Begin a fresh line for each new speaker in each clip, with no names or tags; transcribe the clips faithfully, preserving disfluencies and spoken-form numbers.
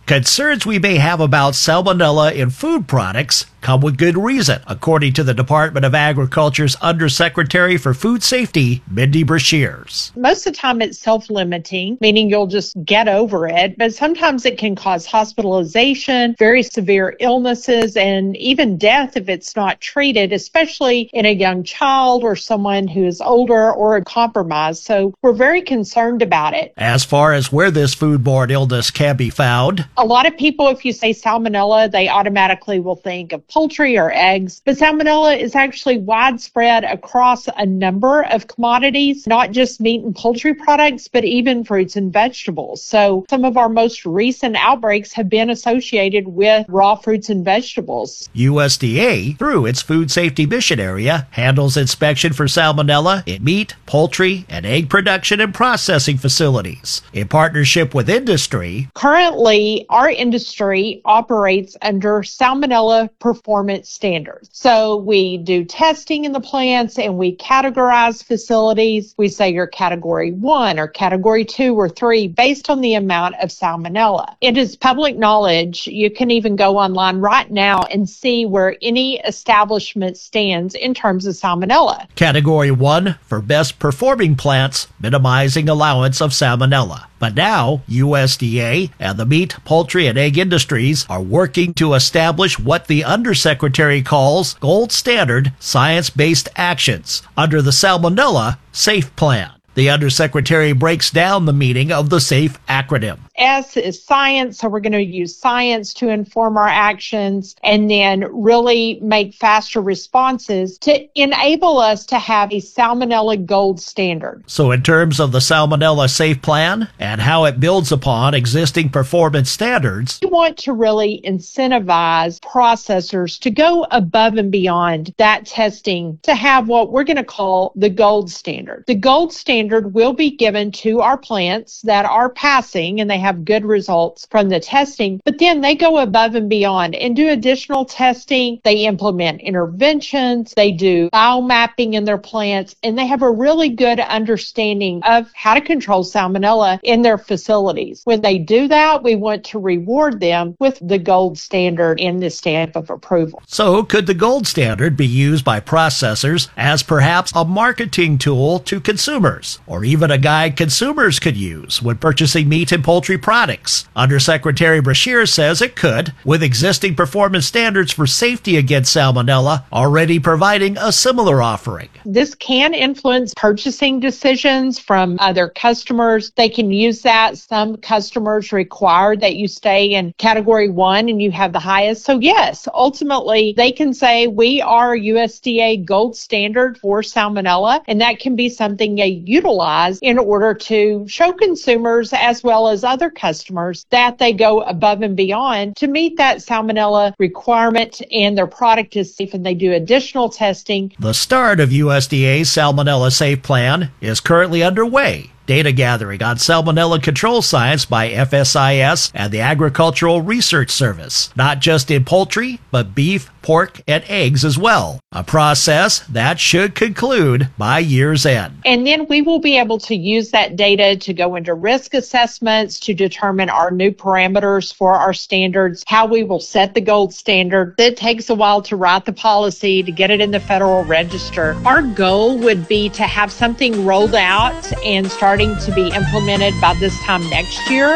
Concerns we may have about salmonella in food products come with good reason, according to the Department of Agriculture's Undersecretary for Food Safety, Mindy Brashears.
Most of the time it's self-limiting, meaning you'll just get over it, but sometimes it can cause hospitalization, very severe illnesses, and even death if it's not treated, especially in a young child or someone who is older or compromised. So we're very concerned about it.
As far as where this foodborne illness can be found,
a lot of people, if you say salmonella, they automatically will think of poultry or eggs, but salmonella is actually widespread across a number of commodities, not just meat and poultry products, but even fruits and vegetables. So some of our most recent outbreaks have been associated with raw fruits and vegetables.
U S D A, through its Food Safety Mission Area, handles inspection for salmonella in meat, poultry, and egg production and processing facilities. In partnership with industry,
currently our industry operates under salmonella performance standards. So we do testing in the plants and we categorize facilities. We say you're category one or category two or three based on the amount of salmonella. It is public knowledge. You can even go online right now and see where any establishment stands in terms of salmonella.
Category one for best performing plants, minimizing allowance of salmonella. But now, U S D A and the meat, poultry, and egg industries are working to establish what the Undersecretary calls gold standard science-based actions under the Salmonella SAFE Plan. The Undersecretary breaks down the meaning of the SAFE acronym.
S is science, so we're going to use science to inform our actions and then really make faster responses to enable us to have a Salmonella gold standard.
So in terms of the Salmonella SAFE Plan and how it builds upon existing performance standards,
we want to really incentivize processors to go above and beyond that testing to have what we're going to call the gold standard. The gold standard will be given to our plants that are passing and they have good results from the testing, but then they go above and beyond and do additional testing. They implement interventions, they do biomapping in their plants, and they have a really good understanding of how to control salmonella in their facilities. When they do that, we want to reward them with the gold standard and the stamp of approval.
So could the gold standard be used by processors as perhaps a marketing tool to consumers, or even a guide consumers could use when purchasing meat and poultry products? Undersecretary Brashears says it could, with existing performance standards for safety against salmonella already providing a similar offering.
This can influence purchasing decisions from other customers. They can use that. Some customers require that you stay in category one and you have the highest. So yes, ultimately they can say we are U S D A gold standard for salmonella, and that can be something they utilize in order to show consumers as well as other customers that they go above and beyond to meet that salmonella requirement and their product is safe, and they do additional testing.
The start of U S D A's Salmonella SAFE Plan is currently underway. Data gathering on salmonella control science by F S I S and the Agricultural Research Service, not just in poultry, but beef, pork, and eggs as well. A process that should conclude by year's end.
And then we will be able to use that data to go into risk assessments to determine our new parameters for our standards, how we will set the gold standard. It takes a while to write the policy, to get it in the Federal Register. Our goal would be to have something rolled out and starting to be implemented by this time next year.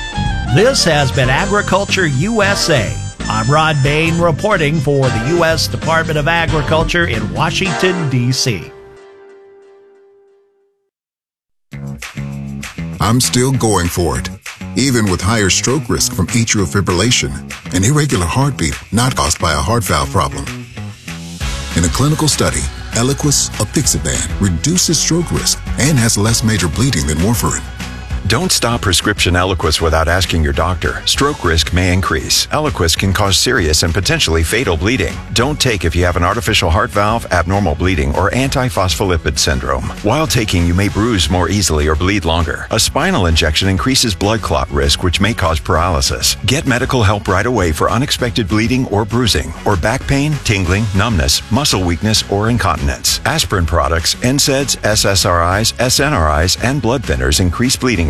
This has been Agriculture U S A. I'm Rod Bain reporting for the U S Department of Agriculture in Washington, D C
I'm still going for it, even with higher stroke risk from atrial fibrillation, an irregular heartbeat not caused by a heart valve problem. In a clinical study, Eliquis apixaban reduces stroke risk and has less major bleeding than warfarin.
Don't stop prescription Eliquis without asking your doctor. Stroke risk may increase. Eliquis can cause serious and potentially fatal bleeding. Don't take if you have an artificial heart valve, abnormal bleeding, or antiphospholipid syndrome. While taking, you may bruise more easily or bleed longer. A spinal injection increases blood clot risk, which may cause paralysis. Get medical help right away for unexpected bleeding or bruising, or back pain, tingling, numbness, muscle weakness, or incontinence. Aspirin products, N SAIDs, S S R Is, S N R Is, and blood thinners increase bleeding risk.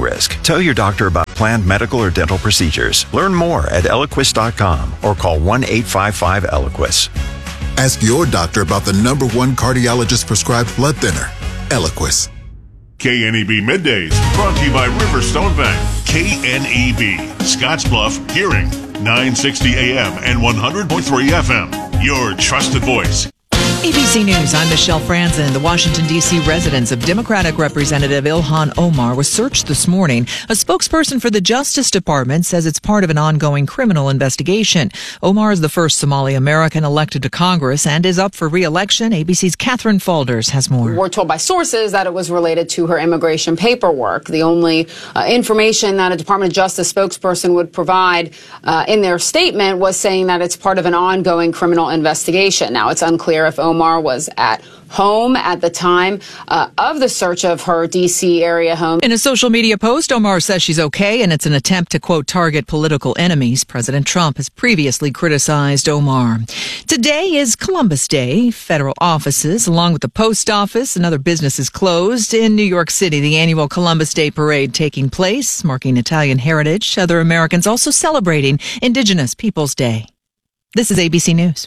risk. Tell your doctor about planned medical or dental procedures. Learn more at Eliquis dot com or call one eight five five Eliquis.
Ask your doctor about the number one cardiologist prescribed blood thinner, Eliquis.
K N E B Middays, brought to you by Riverstone Bank. K N E B, Scottsbluff, Hearing, nine sixty A M and one hundred point three F M. Your trusted voice.
A B C News, I'm Michelle Franzen. The Washington, D C residence of Democratic Representative Ilhan Omar was searched this morning. A spokesperson for the Justice Department says it's part of an ongoing criminal investigation. Omar is the first Somali American elected to Congress and is up for re-election. A B C's Catherine Falders has more.
We're told by sources that it was related to her immigration paperwork. The only uh, information that a Department of Justice spokesperson would provide uh, in their statement was saying that it's part of an ongoing criminal investigation. Now, it's unclear if Omar Omar was at home at the time uh, of the search of her D C area home.
In a social media post, Omar says she's okay, and it's an attempt to, quote, target political enemies. President Trump has previously criticized Omar. Today is Columbus Day. Federal offices, along with the post office and other businesses, closed. In New York City, the annual Columbus Day parade taking place, marking Italian heritage. Other Americans also celebrating Indigenous Peoples Day. This is A B C News.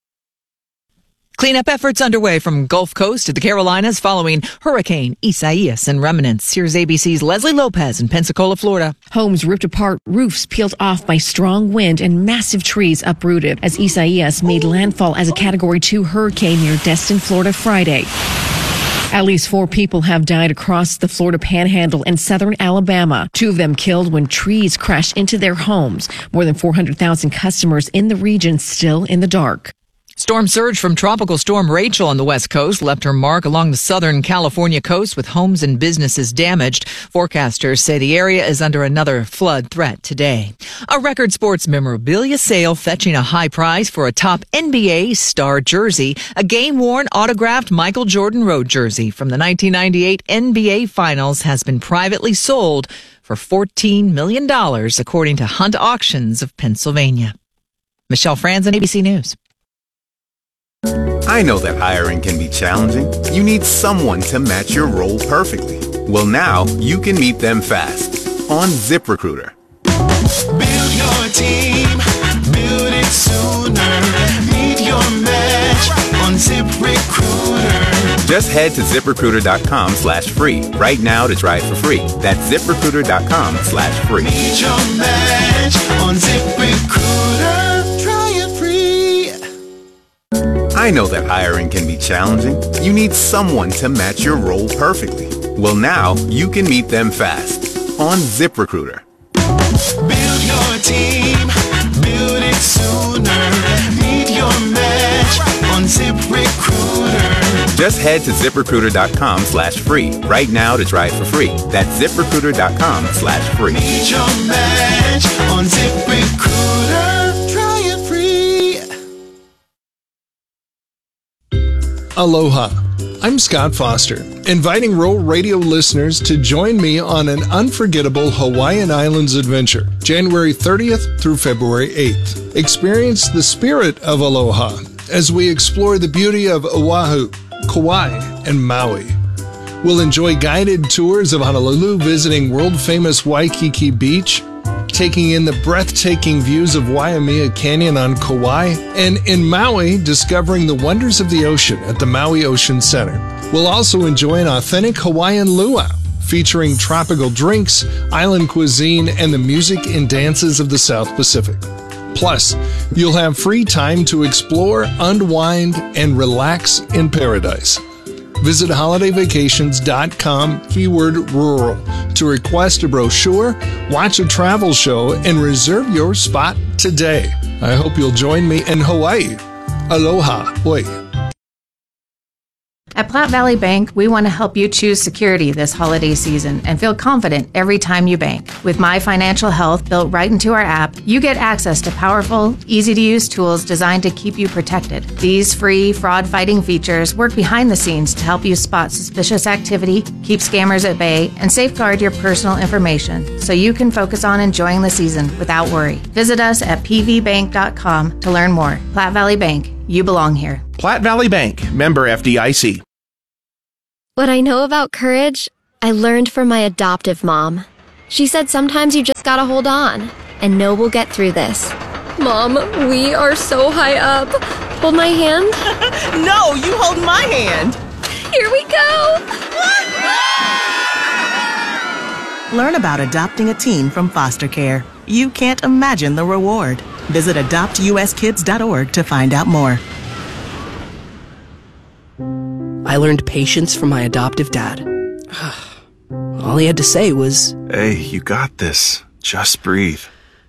Cleanup efforts underway from Gulf Coast to the Carolinas following Hurricane Isaias and remnants. Here's A B C's Leslie Lopez in Pensacola, Florida.
Homes ripped apart, roofs peeled off by strong wind, and massive trees uprooted as Isaias made landfall as a Category two hurricane near Destin, Florida, Friday. At least four people have died across the Florida Panhandle and southern Alabama. Two of them killed when trees crashed into their homes. More than four hundred thousand customers in the region still in the dark.
Storm surge from Tropical Storm Rachel on the West Coast left her mark along the Southern California coast with homes and businesses damaged. Forecasters say the area is under another flood threat today. A record sports memorabilia sale fetching a high price for a top N B A star jersey, a game-worn autographed Michael Jordan road jersey from the nineteen ninety-eight N B A Finals has been privately sold for fourteen million dollars, according to Hunt Auctions of Pennsylvania. Michelle Franzen, A B C News.
I know that hiring can be challenging. You need someone to match your role perfectly. Well, now you can meet them fast on ZipRecruiter.
Build your team, build it sooner. Meet your match on ZipRecruiter.
Just head to ZipRecruiter.com slash free right now to try it for free. That's ZipRecruiter.com slash free.
Meet your match on ZipRecruiter. Try it free.
I know that hiring can be challenging. You need someone to match your role perfectly. Well, now you can meet them fast on ZipRecruiter.
Build your team, build it sooner. Meet your match on ZipRecruiter.
Just head to ZipRecruiter.com slash free right now to try it for free. That's ZipRecruiter.com slash free.
Meet your match on ZipRecruiter. Try it free.
Aloha. I'm Scott Foster, inviting Rural Radio listeners to join me on an unforgettable Hawaiian Islands adventure, January thirtieth through February eighth. Experience the spirit of aloha as we explore the beauty of Oahu, Kauai, and Maui. We'll enjoy guided tours of Honolulu, visiting world-famous Waikiki Beach, taking in the breathtaking views of Waimea Canyon on Kauai, and in Maui, discovering the wonders of the ocean at the Maui Ocean Center. We'll also enjoy an authentic Hawaiian luau, featuring tropical drinks, island cuisine, and the music and dances of the South Pacific. Plus, you'll have free time to explore, unwind, and relax in paradise. Visit holiday vacations dot com keyword rural to request a brochure, watch a travel show, and reserve your spot today. I hope you'll join me in Hawaii. Aloha. Oi.
At Platte Valley Bank, we want to help you choose security this holiday season and feel confident every time you bank. With My Financial Health built right into our app, you get access to powerful, easy-to-use tools designed to keep you protected. These free, fraud-fighting features work behind the scenes to help you spot suspicious activity, keep scammers at bay, and safeguard your personal information so you can focus on enjoying the season without worry. Visit us at p v bank dot com to learn more. Platte Valley Bank, you belong here.
Platte Valley Bank, member F D I C.
What I know about courage, I learned from my adoptive mom. She said sometimes you just gotta hold on and know we'll get through this. Mom, we are so high up. Hold my hand.
No, you hold my hand.
Here we go.
Learn about adopting a teen from foster care. You can't imagine the reward. Visit adopt u s kids dot org to find out more.
I learned patience from my adoptive dad. All he had to say was,
"Hey, you got this. Just breathe."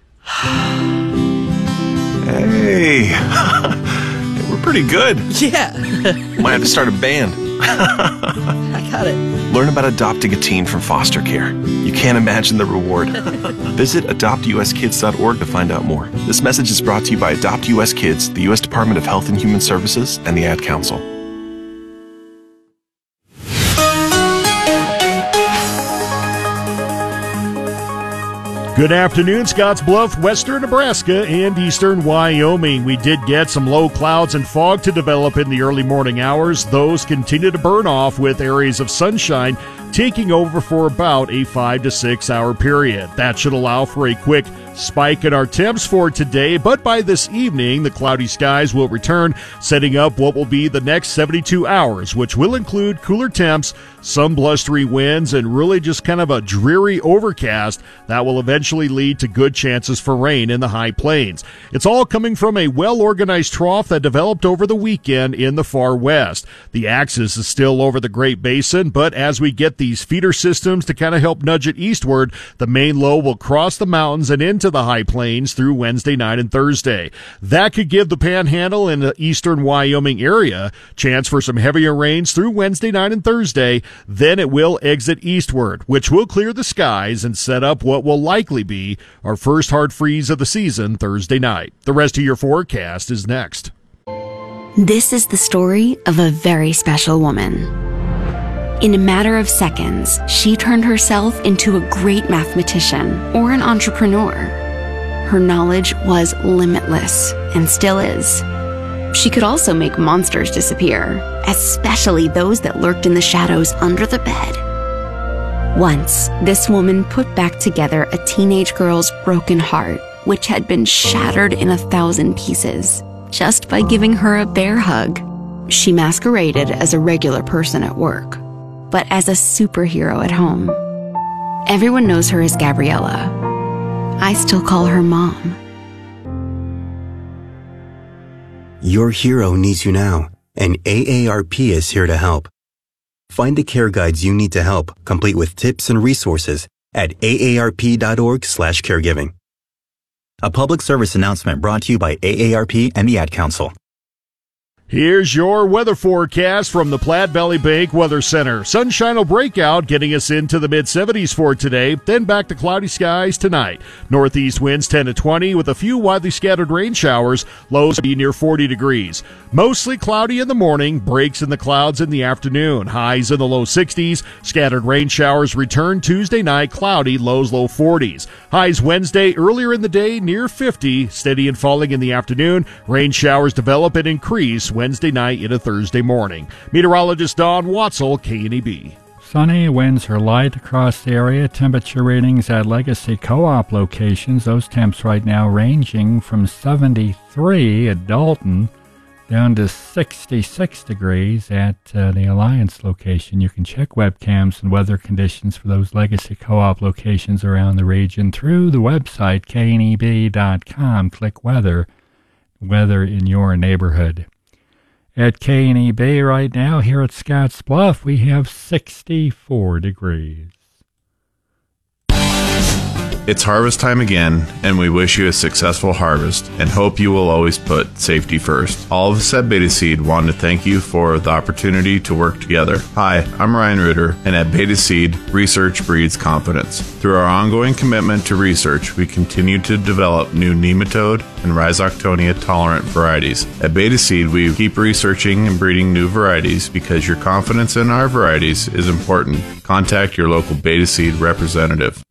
Hey, we're pretty good.
Yeah.
Might have to start a band.
I got it.
Learn about adopting a teen from foster care. You can't imagine the reward. Visit adopt u s kids dot org to find out more. This message is brought to you by Adopt U S Kids, the U S Department of Health and Human Services, and the Ad Council.
Good afternoon, Scottsbluff, western Nebraska, and eastern Wyoming. We did get some low clouds and fog to develop in the early morning hours. Those continue to burn off with areas of sunshine taking over for about a five to six hour period. That should allow for a quick spike in our temps for today, but by this evening, the cloudy skies will return, setting up what will be the next seventy-two hours, which will include cooler temps, some blustery winds, and really just kind of a dreary overcast that will eventually lead to good chances for rain in the high plains. It's all coming from a well-organized trough that developed over the weekend in the far west. The axis is still over the Great Basin, but as we get these feeder systems to kind of help nudge it eastward, the main low will cross the mountains and into the high plains through Wednesday night and Thursday. That could give the Panhandle and the eastern Wyoming area chance for some heavier rains through Wednesday night and Thursday. Then it will exit eastward, which will clear the skies and set up what will likely be our first hard freeze of the season Thursday night. The rest of your forecast is next.
This is the story of a very special woman. In a matter of seconds, she turned herself into a great mathematician or an entrepreneur. Her knowledge was limitless and still is. She could also make monsters disappear, especially those that lurked in the shadows under the bed. Once, this woman put back together a teenage girl's broken heart, which had been shattered in a thousand pieces, just by giving her a bear hug. She masqueraded as a regular person at work, but as a superhero at home. Everyone knows her as Gabriella. I still call her Mom.
Your hero needs you now, and A A R P is here to help. Find the care guides you need to help, complete with tips and resources at A A R P dot org slash caregiving.
A public service announcement brought to you by A A R P and the Ad Council.
Here's your weather forecast from the Platte Valley Bank Weather Center. Sunshine will break out, getting us into the mid seventies for today, then back to cloudy skies tonight. Northeast winds ten to twenty with a few widely scattered rain showers. Lows will be near forty degrees. Mostly cloudy in the morning, breaks in the clouds in the afternoon. Highs in the low sixties. Scattered rain showers return Tuesday night, cloudy, lows low forties. Highs Wednesday earlier in the day near fifty, steady and falling in the afternoon. Rain showers develop and increase Wednesday night into Thursday morning. Meteorologist Don Watzel, K N E B.
Sunny, winds are light across the area. Temperature readings at Legacy Co-op locations. Those temps right now ranging from seventy-three at Dalton down to sixty-six degrees at uh, the Alliance location. You can check webcams and weather conditions for those Legacy Co-op locations around the region through the website K N E B dot com. Click weather, weather in your neighborhood. At K N E B right now, here at Scottsbluff, we have sixty-four degrees.
It's harvest time again, and we wish you a successful harvest and hope you will always put safety first. All of us at Beta Seed want to thank you for the opportunity to work together. Hi, I'm Ryan Ritter, and at Beta Seed, research breeds confidence. Through our ongoing commitment to research, we continue to develop new nematode and Rhizoctonia tolerant varieties. At Beta Seed, we keep researching and breeding new varieties because your confidence in our varieties is important. Contact your local Beta Seed representative.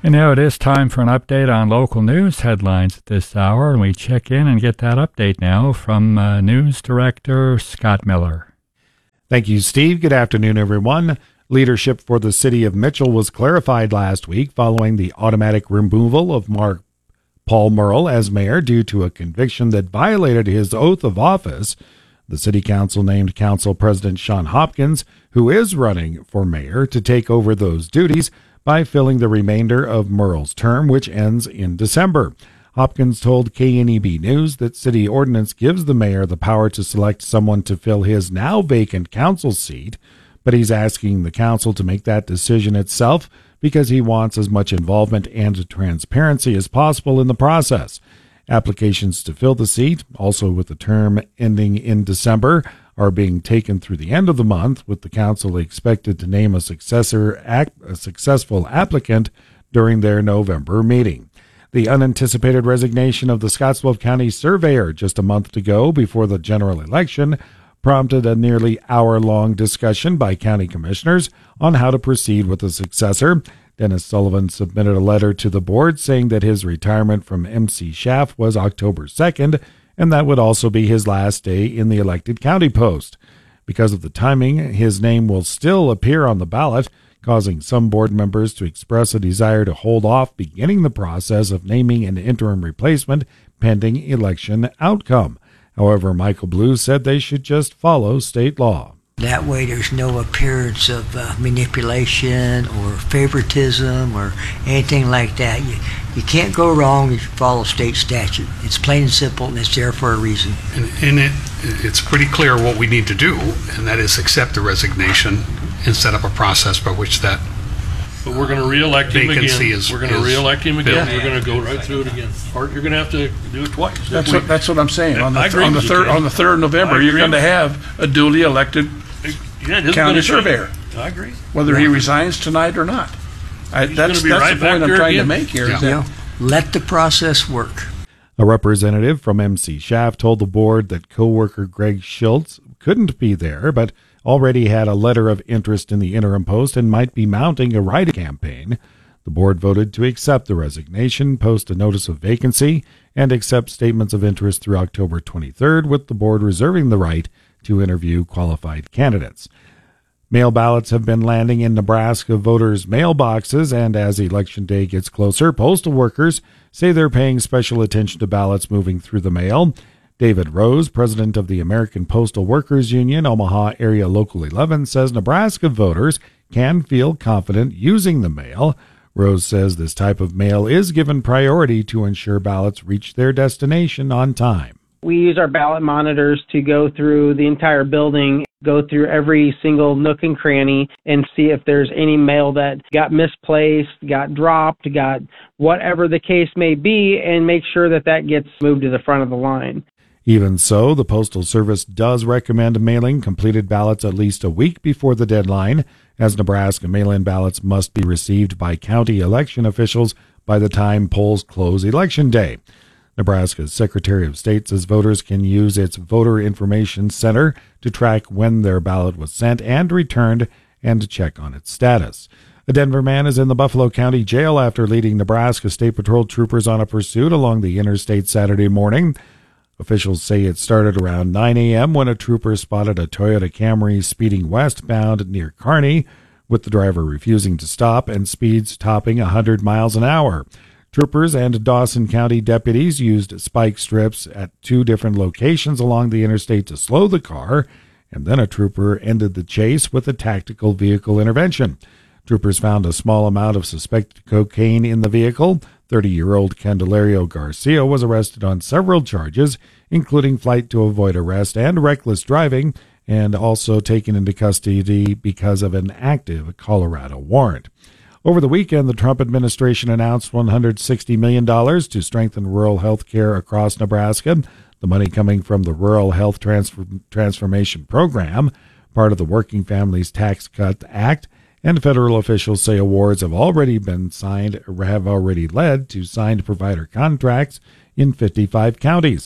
And now it is time for an update on local news headlines at this hour, and we check in and get that update now from uh, News Director Scott Miller.
Thank you, Steve. Good afternoon, everyone. Leadership for the city of Mitchell was clarified last week following the automatic removal of Mark Paul Murrell as mayor due to a conviction that violated his oath of office. The city council named council president Sean Hopkins, who is running for mayor, to take over those duties by filling the remainder of Murrell's term, which ends in December. Hopkins told K N E B News that city ordinance gives the mayor the power to select someone to fill his now vacant council seat, but he's asking the council to make that decision itself because he wants as much involvement and transparency as possible in the process. Applications to fill the seat, also with the term ending in December, are being taken through the end of the month, with the council expected to name a successor, a successful applicant during their November meeting. The unanticipated resignation of the Scottsbluff County surveyor just a month to go before the general election prompted a nearly hour-long discussion by county commissioners on how to proceed with the successor. Dennis Sullivan submitted a letter to the board saying that his retirement from M C Schaff was October second, and that would also be his last day in the elected county post. Because of the timing, his name will still appear on the ballot, causing some board members to express a desire to hold off beginning the process of naming an interim replacement pending election outcome. However, Michael Blue said they should just follow state law.
That way there's no appearance of uh, manipulation or favoritism or anything like that. You, you can't go wrong if you follow state statute. It's plain and simple, and it's there for a reason.
And, and it, it's pretty clear what we need to do, and that is accept the resignation and set up a process by which that
But we're going to re-elect him again.
Is,
we're going to re-elect him again. We're going to go right through it again. Or you're going to have to do it twice.
That's what, that's what I'm saying. On the,
I agree
on the
with
third
you,
on the third of November, you're going to have a duly elected
yeah,
county surveyor.
I agree.
Whether yeah. he resigns tonight or not. I, that's that's
right
the point I'm trying
again.
to make here.
Yeah.
Is that
yeah. Let the process work.
A representative from M C Schaff told the board that co-worker Greg Schultz couldn't be there, but already had a letter of interest in the interim post and might be mounting a write-in campaign. The board voted to accept the resignation, post a notice of vacancy, and accept statements of interest through October twenty-third, with the board reserving the right to interview qualified candidates. Mail ballots have been landing in Nebraska voters' mailboxes, and as Election Day gets closer, postal workers say they're paying special attention to ballots moving through the mail. David Rose, president of the American Postal Workers Union, Omaha Area Local eleven, says Nebraska voters can feel confident using the mail. Rose says this type of mail is given priority to ensure ballots reach their destination on time.
We use our ballot monitors to go through the entire building, go through every single nook and cranny, and see if there's any mail that got misplaced, got dropped, got whatever the case may be, and make sure that that gets moved to the front of the line.
Even so, the Postal Service does recommend mailing completed ballots at least a week before the deadline, as Nebraska mail-in ballots must be received by county election officials by the time polls close Election Day. Nebraska's Secretary of State says voters can use its Voter Information Center to track when their ballot was sent and returned and to check on its status. A Denver man is in the Buffalo County Jail after leading Nebraska State Patrol troopers on a pursuit along the interstate Saturday morning. Officials say it started around nine a.m. when a trooper spotted a Toyota Camry speeding westbound near Kearney, with the driver refusing to stop and speeds topping one hundred miles an hour. Troopers and Dawson County deputies used spike strips at two different locations along the interstate to slow the car, and then a trooper ended the chase with a tactical vehicle intervention. Troopers found a small amount of suspected cocaine in the vehicle. thirty-year-old Candelario Garcia was arrested on several charges, including flight to avoid arrest and reckless driving, and also taken into custody because of an active Colorado warrant. Over the weekend, the Trump administration announced one hundred sixty million dollars to strengthen rural health care across Nebraska, the money coming from the Rural Health Transfer- Transformation Program, part of the Working Families Tax Cut Act, and federal officials say awards have already been signed or have already led to signed provider contracts in fifty-five counties.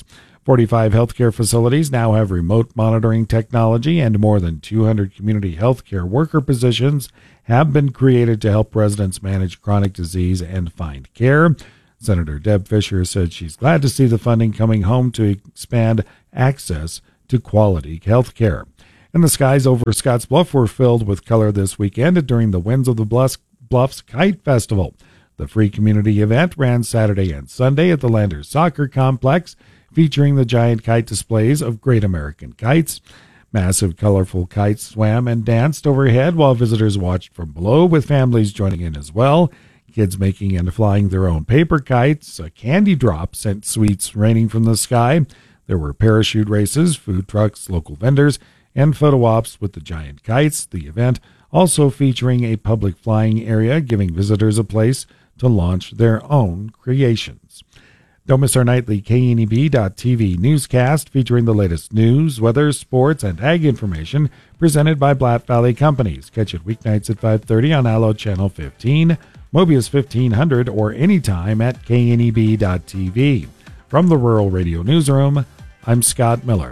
forty-five healthcare facilities now have remote monitoring technology, and more than two hundred community healthcare worker positions have been created to help residents manage chronic disease and find care. Senator Deb Fischer said she's glad to see the funding coming home to expand access to quality health care. And the skies over Scottsbluff were filled with color this weekend during the Winds of the Bluffs Kite Festival. The free community event ran Saturday and Sunday at the Landers Soccer Complex, featuring the giant kite displays of Great American Kites. Massive, colorful kites swam and danced overhead while visitors watched from below, with families joining in as well. Kids making and flying their own paper kites. A candy drop sent sweets raining from the sky. There were parachute races, food trucks, local vendors, and photo ops with the giant kites. The event also featuring a public flying area, giving visitors a place to launch their own creations. Don't miss our nightly K N E B dot T V newscast featuring the latest news, weather, sports, and ag information presented by Platte Valley Companies. Catch it weeknights at five thirty on Allo Channel fifteen, Mobius fifteen hundred, or anytime at K N E B dot T V. From the Rural Radio Newsroom, I'm Scott Miller.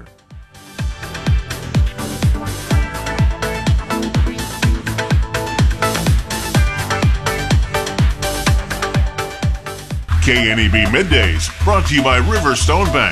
K N E B Middays, brought to you by Riverstone Bank.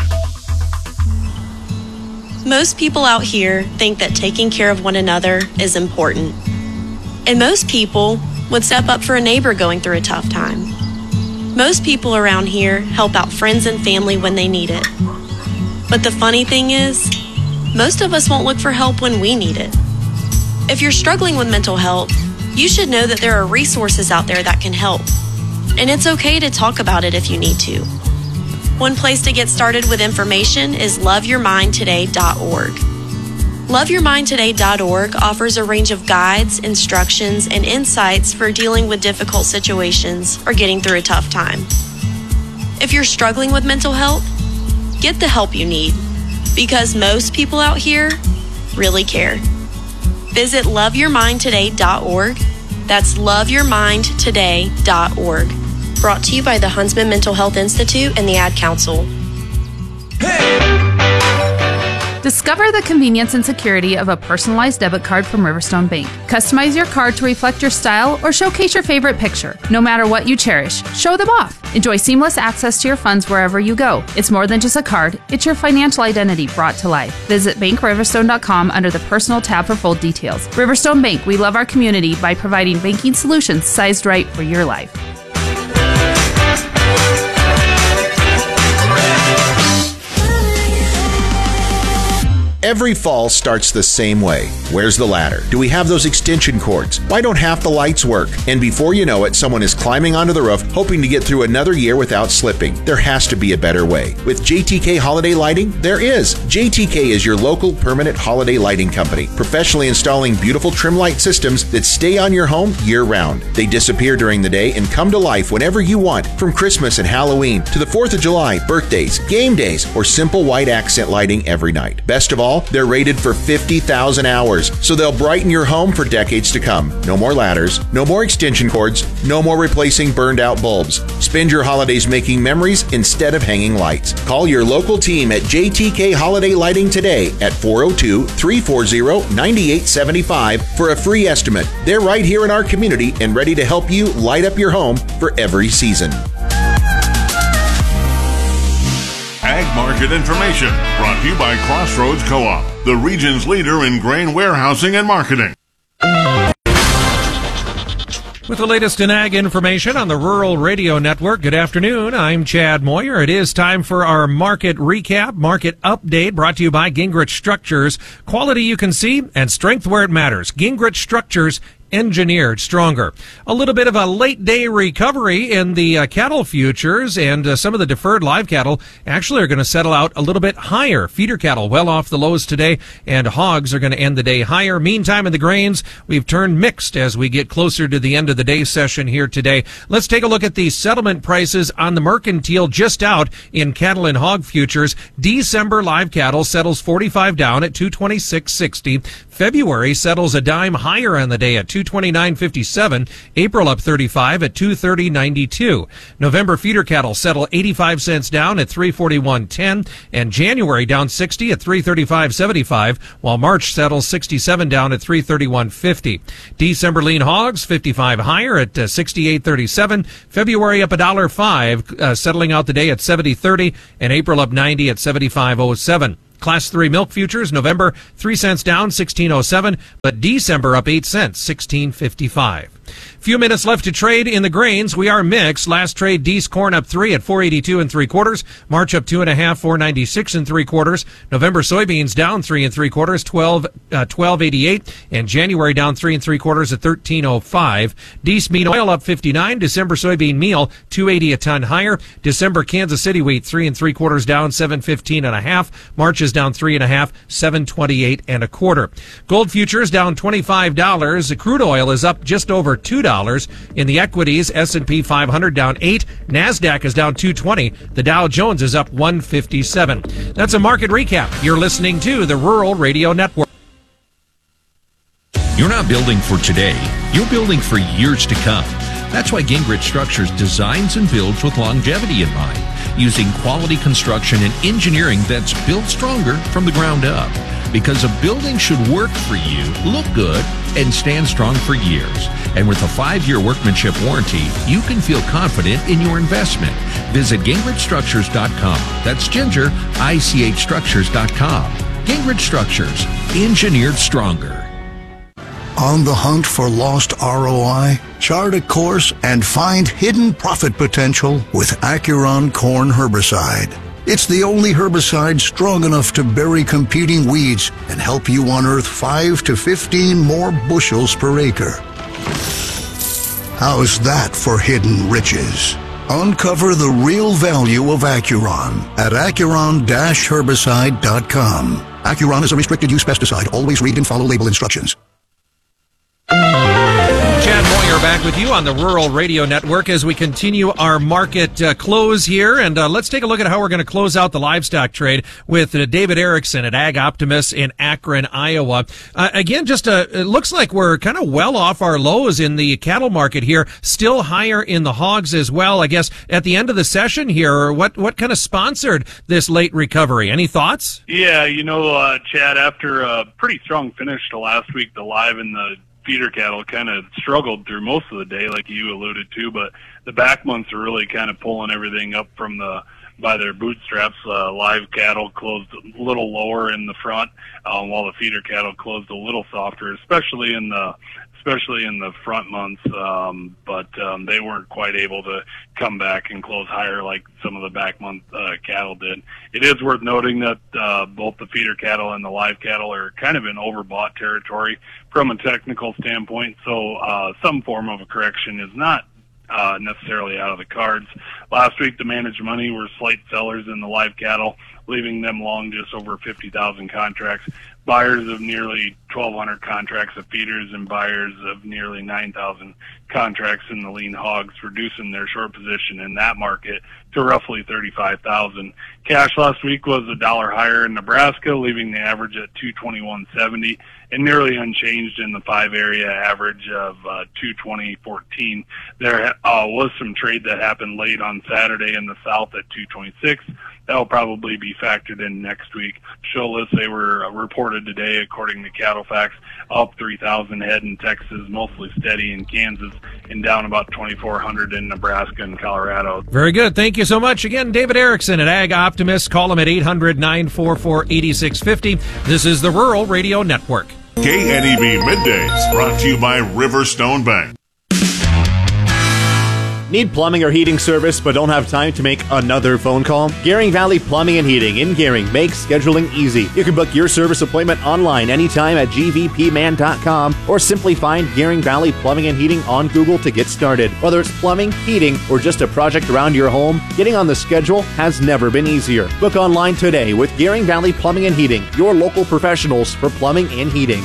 Most people out here think that taking care of one another is important. And most people would step up for a neighbor going through a tough time. Most people around here help out friends and family when they need it. But the funny thing is, most of us won't look for help when we need it. If you're struggling with mental health, you should know that there are resources out there that can help. And it's okay to talk about it if you need to. One place to get started with information is love your mind today dot org. love your mind today dot org offers a range of guides, instructions, and insights for dealing with difficult situations or getting through a tough time. If you're struggling with mental health, get the help you need, because most people out here really care. Visit love your mind today dot org. That's love your mind today dot org. Brought to you by the Huntsman Mental Health Institute and the Ad Council.
Discover the convenience and security of a personalized debit card from Riverstone Bank. Customize your card to reflect your style or showcase your favorite picture. No matter what you cherish, show them off. Enjoy seamless access to your funds wherever you go. It's more than just a card, it's your financial identity brought to life. Visit bank riverstone dot com under the Personal tab for full details. Riverstone Bank, we love our community by providing banking solutions sized right for your life.
Every fall starts the same way. Where's the ladder? Do we have those extension cords? Why don't half the lights work? And before you know it, someone is climbing onto the roof, hoping to get through another year without slipping. There has to be a better way. With J T K Holiday Lighting, there is. J T K is your local permanent holiday lighting company, professionally installing beautiful trim light systems that stay on your home year-round. They disappear during the day and come to life whenever you want, from Christmas and Halloween to the fourth of July, birthdays, game days, or simple white accent lighting every night. Best of all, they're rated for fifty thousand hours, so they'll brighten your home for decades to come. No more ladders, no more extension cords, no more replacing burned out bulbs. Spend your holidays making memories instead of hanging lights. Call your local team at J T K Holiday Lighting today at four oh two, three four zero, nine eight seven five for a free estimate. They're right here in our community and ready to help you light up your home for every season.
Ag Market Information, brought to you by Crossroads Co-op, the region's leader in grain warehousing and marketing.
With the latest in ag information on the Rural Radio Network, good afternoon. I'm Chad Moyer. It is time for our market recap, market update, brought to you by Gingrich Structures. Quality you can see and strength where it matters. Gingrich Structures, engineered stronger. A little bit of a late day recovery in the uh, cattle futures, and uh, some of the deferred live cattle actually are going to settle out a little bit higher. Feeder cattle well off the lows today, and hogs are going to end the day higher. Meantime, in the grains, we've turned mixed as we get closer to the end of the day session here today. Let's take a look at the settlement prices on the mercantile just out in cattle and hog futures. December live cattle settles forty-five down at two twenty-six sixty. February settles a dime higher on the day at two two twenty-nine fifty-seven. April up thirty-five at two thirty ninety-two. November feeder cattle settle eighty-five cents down at three forty-one ten, and January down sixty at three thirty-five seventy-five, while March settles sixty-seven down at three thirty-one fifty. December lean hogs fifty-five higher at uh, sixty-eight thirty-seven. February up a dollar five, uh, settling out the day at seventy thirty, and April up ninety at seventy-five oh seven. Class three milk futures, November three cents down, sixteen oh seven, but December up eight cents, sixteen fifty-five. Few minutes left to trade in the grains. We are mixed. Last trade, Dees corn up three at four eighty-two and three quarters. March up two and a half, four ninety-six and three quarters. November soybeans down three and three quarters, twelve uh, twelve eighty-eight, and January down three and three quarters at thirteen oh five. Dees mean oil up fifty-nine. December soybean meal two eighty a ton higher. December Kansas City wheat three and three quarters down, seven fifteen and a half. March is down three and a half, seven twenty-eight and a quarter. Gold futures down twenty-five dollars. The crude oil is up just over two dollars. In the equities, S and P five hundred down eight, NASDAQ is down two twenty, the Dow Jones is up one fifty-seven. That's a market recap. You're listening to the Rural Radio Network.
You're not building for today, you're building for years to come. That's why Gingrich Structures designs and builds with longevity in mind, using quality construction and engineering that's built stronger from the ground up. Because a building should work for you, look good, and stand strong for years. And with a five-year workmanship warranty, you can feel confident in your investment. Visit Gingrich Structures dot com. That's Ginger, I C H Structures dot com. Gingrich Structures, engineered stronger.
On the hunt for lost R O I? Chart a course and find hidden profit potential with Acuron Corn Herbicide. It's the only herbicide strong enough to bury competing weeds and help you unearth five to fifteen more bushels per acre. How's that for hidden riches? Uncover the real value of Acuron at Acuron Herbicide dot com. Acuron is a restricted use pesticide. Always read and follow label instructions.
Chad Moyer back with you on the Rural Radio Network as we continue our market uh, close here. And uh, let's take a look at how we're going to close out the livestock trade with uh, David Erickson at Ag Optimus in Akron, Iowa. Uh, again, just uh, it looks like we're kind of well off our lows in the cattle market here, still higher in the hogs as well. I guess at the end of the session here, what, what kind of sponsored this late recovery? Any thoughts?
Yeah, you know, uh, Chad, after a pretty strong finish to last week, the live and the feeder cattle kind of struggled through most of the day, like you alluded to, but the back months are really kind of pulling everything up from the by their bootstraps. Uh, live cattle closed a little lower in the front, um, while the feeder cattle closed a little softer, especially in the especially in the front months, um, but um, they weren't quite able to come back and close higher like some of the back month uh, cattle did. It is worth noting that uh, both the feeder cattle and the live cattle are kind of in overbought territory from a technical standpoint, so uh, some form of a correction is not uh, necessarily out of the cards. Last week, the managed money were slight sellers in the live cattle, leaving them long just over fifty thousand contracts. Buyers of nearly twelve hundred contracts of feeders and buyers of nearly nine thousand contracts in the lean hogs, reducing their short position in that market to roughly thirty-five thousand. Cash last week was a dollar higher in Nebraska, leaving the average at two twenty-one seventy, and nearly unchanged in the five area average of uh, two twenty fourteen. There uh, was some trade that happened late on Saturday in the south at two twenty-six. That'll probably be factored in next week. Show lists, they were reported today, according to Cattle Facts, up three thousand head in Texas, mostly steady in Kansas, and down about twenty-four hundred in Nebraska and Colorado.
Very good. Thank you so much. Again, David Erickson at Ag Optimist. Call him at eight hundred, nine four four, eight six five zero. This is the Rural Radio Network.
K N E B Middays, brought to you by Riverstone Bank.
Need plumbing or heating service but don't have time to make another phone call? Gearing Valley Plumbing and Heating in Gearing makes scheduling easy. You can book your service appointment online anytime at G V P man dot com or simply find Gearing Valley Plumbing and Heating on Google to get started. Whether it's plumbing, heating, or just a project around your home, getting on the schedule has never been easier. Book online today with Gearing Valley Plumbing and Heating, your local professionals for plumbing and heating.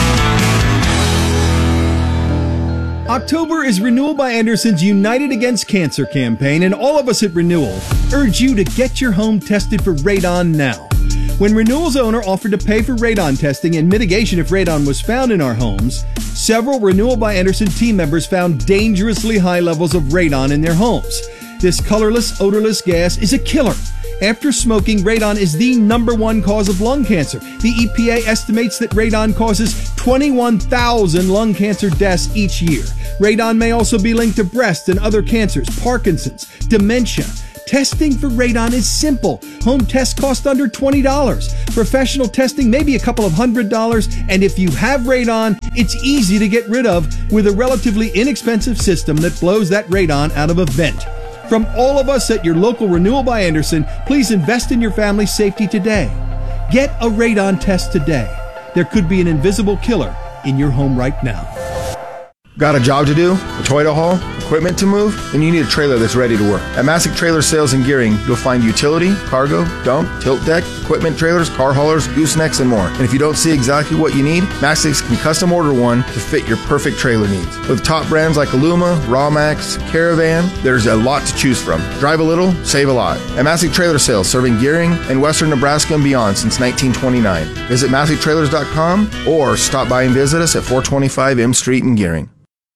October is Renewal by Anderson's United Against Cancer campaign, and all of us at Renewal urge you to get your home tested for radon now. When Renewal's owner offered to pay for radon testing and mitigation if radon was found in our homes, several Renewal by Andersen team members found dangerously high levels of radon in their homes. This colorless, odorless gas is a killer. After smoking, radon is the number one cause of lung cancer. The E P A estimates that radon causes twenty-one thousand lung cancer deaths each year. Radon may also be linked to breast and other cancers, Parkinson's, dementia. Testing for radon is simple. Home tests cost under twenty dollars. Professional testing may be a couple of hundred dollars. And if you have radon, it's easy to get rid of with a relatively inexpensive system that blows that radon out of a vent. From all of us at your local Renewal by Andersen, please invest in your family's safety today. Get a radon test today. There could be an invisible killer in your home right now.
Got a job to do, a toy to haul, equipment to move? Then you need a trailer that's ready to work. At Masick Trailer Sales and Gearing, you'll find utility, cargo, dump, tilt deck, equipment trailers, car haulers, goosenecks, and more. And if you don't see exactly what you need, Masick can custom order one to fit your perfect trailer needs. With top brands like Aluma, Rawmax, Caravan, there's a lot to choose from. Drive a little, save a lot. At Masick Trailer Sales, serving Gearing and western Nebraska and beyond since nineteen twenty-nine. Visit Masick Trailers dot com or stop by and visit us at four twenty-five M Street in Gearing.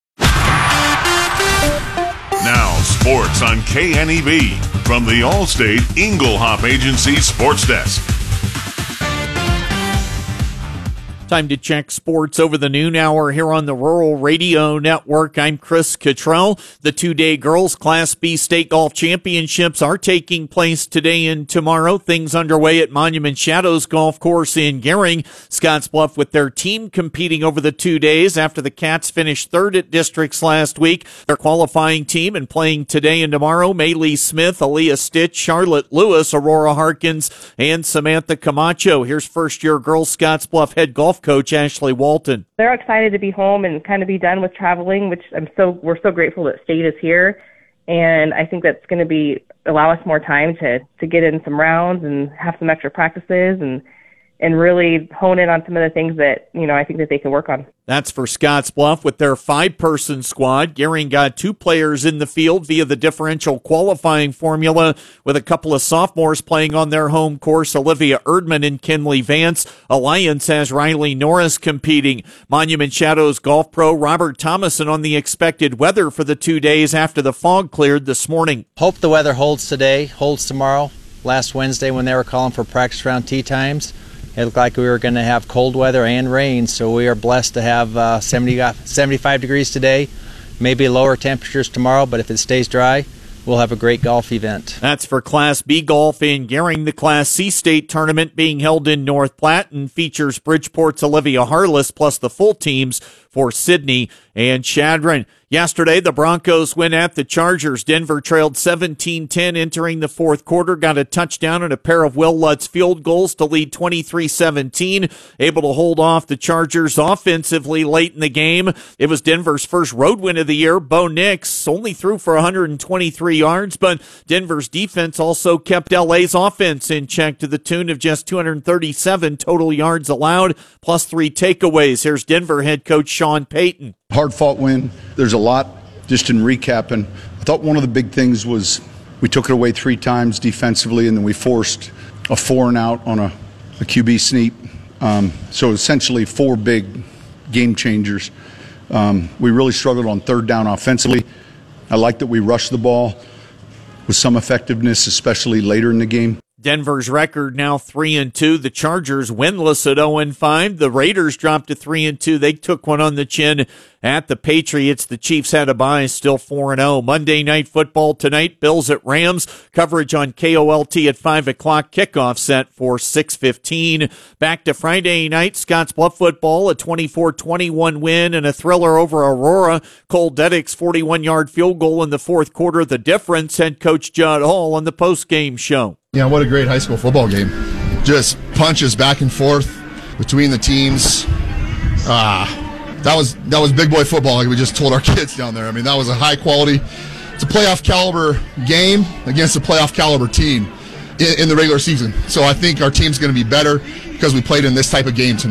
Now, sports on K N E B from the Allstate Inglehop Agency Sports Desk.
Time to check sports over the noon hour here on the Rural Radio Network. I'm Chris Cottrell. The two-day girls Class B State Golf Championships are taking place today and tomorrow. Things underway at Monument Shadows Golf Course in Gering. Scottsbluff with their team competing over the two days after the Cats finished third at districts last week. Their qualifying team and playing today and tomorrow, Maylee Smith, Aaliyah Stitch, Charlotte Lewis, Aurora Harkins, and Samantha Camacho. Here's first-year girls Scottsbluff head golf coach Ashley Walton.
They're excited to be home and kind of be done with traveling, which I'm so we're so grateful that State is here, and I think that's going to be allow us more time to to get in some rounds and have some extra practices and and really hone in on some of the things that, you know, I think that they can work on.
That's for Scottsbluff with their five-person squad. Gering got two players in the field via the differential qualifying formula with a couple of sophomores playing on their home course, Olivia Erdman and Kinley Vance. Alliance has Riley Norris competing. Monument Shadows golf pro Robert Thomason on the expected weather for the two days after the fog cleared this morning.
Hope the weather holds today, holds tomorrow. Last Wednesday when they were calling for practice round tee times, it looked like we were going to have cold weather and rain, so we are blessed to have uh, seventy, seventy-five degrees today, maybe lower temperatures tomorrow, but if it stays dry, we'll have a great golf event.
That's for Class B golf in Gering. The Class C state tournament being held in North Platte and features Bridgeport's Olivia Harless plus the full teams for Sydney and Chadron. Yesterday, the Broncos win at the Chargers. Denver trailed seventeen ten entering the fourth quarter, got a touchdown and a pair of Will Lutz field goals to lead twenty-three seventeen, able to hold off the Chargers offensively late in the game. It was Denver's first road win of the year. Bo Nix only threw for one hundred twenty-three yards, but Denver's defense also kept L A's offense in check to the tune of just two hundred thirty-seven total yards allowed, plus three takeaways. Here's Denver head coach Sean Payton.
Hard-fought win. There's a lot just in recapping. I thought one of the big things was we took it away three times defensively, and then we forced a four and out on a, a Q B sneak. Um, so essentially four big game changers. Um, we really struggled on third down offensively. I like that we rushed the ball with some effectiveness, especially later in the game.
Denver's record now three and two. The Chargers winless at oh and five. The Raiders dropped to three and two. They took one on the chin at the Patriots. The Chiefs had a bye, still four and oh. Monday Night Football tonight. Bills at Rams. Coverage on K O L T at five o'clock. Kickoff set for six fifteen. Back to Friday night. Scottsbluff football. A twenty-four twenty-one win and a thriller over Aurora. Cole Deddick's forty-one-yard field goal in the fourth quarter. The difference. Head coach Judd Hall on the postgame show.
Yeah, what a great high school football game. Just punches back and forth between the teams. Ah, that was that was big boy football, like we just told our kids down there. I mean, that was a high quality, it's a playoff caliber game against a playoff caliber team in, in the regular season. So I think our team's going to be better because we played in this type of game tonight.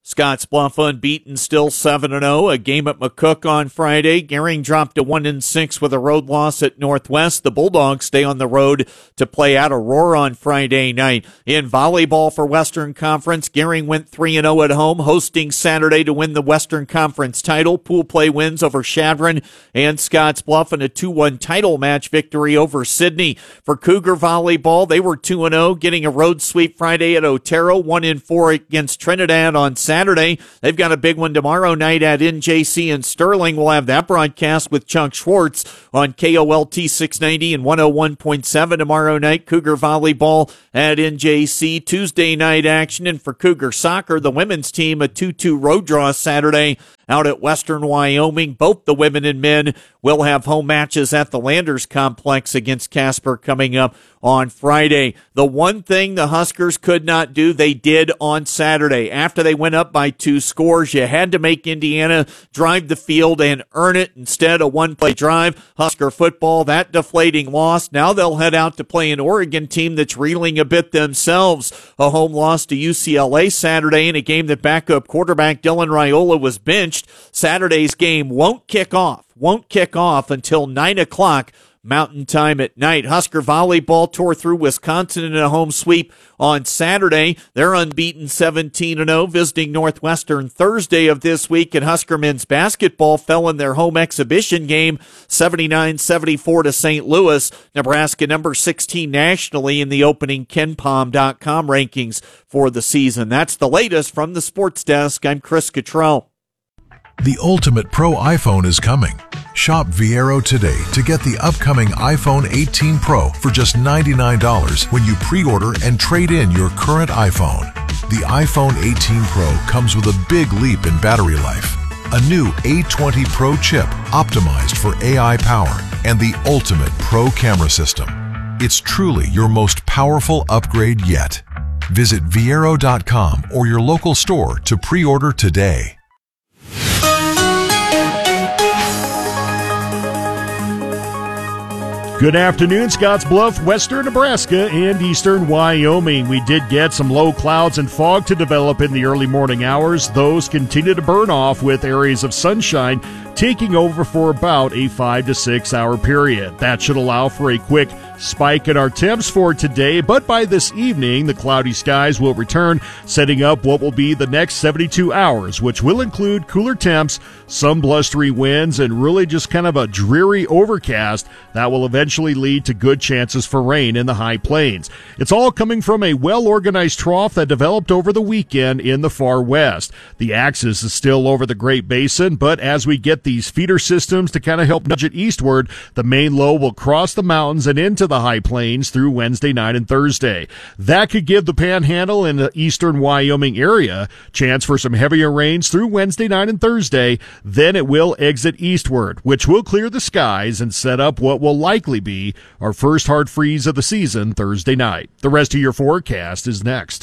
Scottsbluff unbeaten, still seven and oh. A game at McCook on Friday. Gering dropped to one and six with a road loss at Northwest. The Bulldogs stay on the road to play at Aurora on Friday night. In volleyball for Western Conference, Gering went three and oh at home, hosting Saturday to win the Western Conference title. Pool play wins over Chadron and Scottsbluff in a two one title match victory over Sydney. For Cougar volleyball, they were two and oh, getting a road sweep Friday at Otero, one and four against Trinidad on Saturday. Saturday. They've got a big one tomorrow night at N J C in Sterling. We'll have that broadcast with Chuck Schwartz on K O L T six ninety and one oh one point seven tomorrow night. Cougar volleyball at N J C. Tuesday night action. And for Cougar soccer, the women's team, a two two road draw Saturday out at Western Wyoming. Both the women and men will have home matches at the Landers Complex against Casper coming up on Friday. The one thing the Huskers could not do, they did on Saturday. After they went up by two scores, you had to make Indiana drive the field and earn it. Instead, a one-play drive. Husker football, that deflating loss. Now they'll head out to play an Oregon team that's reeling a bit themselves. A home loss to U C L A Saturday in a game that backup quarterback Dylan Raiola was benched. Saturday's game won't kick off, won't kick off until nine o'clock Mountain Time at night. Husker volleyball tore through Wisconsin in a home sweep on Saturday. They're unbeaten seventeen and oh, visiting Northwestern Thursday of this week. And Husker men's basketball fell in their home exhibition game seventy-nine seventy-four to Saint Louis. Nebraska number sixteen nationally in the opening Ken Pom dot com rankings for the season. That's the latest from the Sports Desk. I'm Chris Cottrell.
The ultimate pro iPhone is coming. Shop Viero today to get the upcoming iPhone eighteen Pro for just ninety-nine dollars when you pre-order and trade in your current iPhone. The iPhone eighteen Pro comes with a big leap in battery life, a new A twenty Pro chip optimized for A I power, and the ultimate pro camera system. It's truly your most powerful upgrade yet. Visit Viero dot com or your local store to pre-order today.
Good afternoon, Scottsbluff, western Nebraska, and eastern Wyoming. We did get some low clouds and fog to develop in the early morning hours. Those continue to burn off with areas of sunshine taking over for about a five to six hour period. That should allow for a quick spike in our temps for today, but by this evening, the cloudy skies will return, setting up what will be the next seventy-two hours, which will include cooler temps, some blustery winds, and really just kind of a dreary overcast that will eventually lead to good chances for rain in the high plains. It's all coming from a well-organized trough that developed over the weekend in the far west. The axis is still over the Great Basin, but as we get these feeder systems to kind of help nudge it eastward, the main low will cross the mountains and into the high plains through Wednesday night and Thursday. That could give the Panhandle and the eastern Wyoming area chance for some heavier rains through Wednesday night and Thursday. Then it will exit eastward, which will clear the skies and set up what will likely be our first hard freeze of the season Thursday night. The rest of your forecast is next.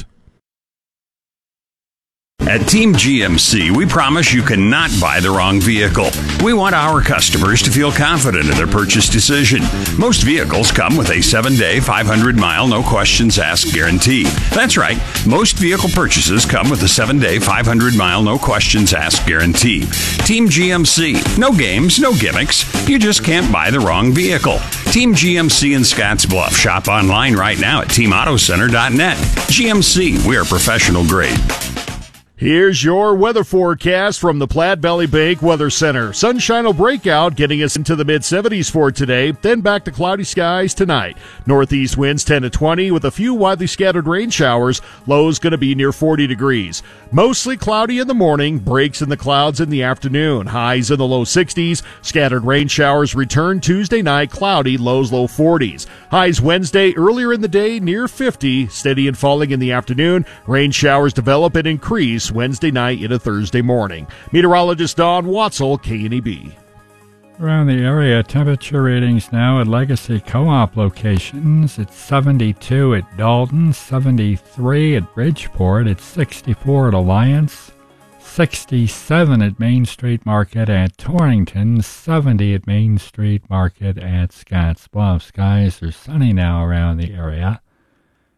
At Team G M C, we promise you cannot buy the wrong vehicle. We want our customers to feel confident in their purchase decision. Most vehicles come with a seven-day, five hundred mile, no questions asked guarantee. That's right. Most vehicle purchases come with a seven-day, five hundred mile, no questions asked guarantee. Team G M C. No games, no gimmicks. You just can't buy the wrong vehicle. Team G M C in Scottsbluff. Shop online right now at team auto center dot net. G M C. We are professional grade.
Here's your weather forecast from the Platte Valley Bank Weather Center. Sunshine will break out, getting us into the mid seventies for today, then back to cloudy skies tonight. Northeast winds ten to twenty with a few widely scattered rain showers. Lows going to be near forty degrees. Mostly cloudy in the morning, breaks in the clouds in the afternoon. Highs in the low sixties. Scattered rain showers return Tuesday night, cloudy, lows low forties. Highs Wednesday earlier in the day near fifty, steady and falling in the afternoon. Rain showers develop and increase Wednesday night into Thursday morning. Meteorologist Don Watzel, K N E B.
Around the area, temperature readings now at Legacy Co-op locations. It's seventy-two at Dalton, seventy-three at Bridgeport, it's sixty-four at Alliance, sixty-seven at Main Street Market at Torrington, seventy at Main Street Market at Scottsbluff. Skies are sunny now around the area.